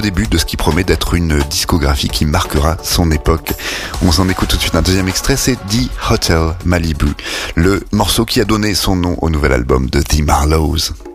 début de ce qui promet d'être une discographie qui marquera son époque. On s'en écoute tout de suite un deuxième extrait, c'est The Hotel Malibu, le morceau qui a donné son nom au nouvel album de The Marlows.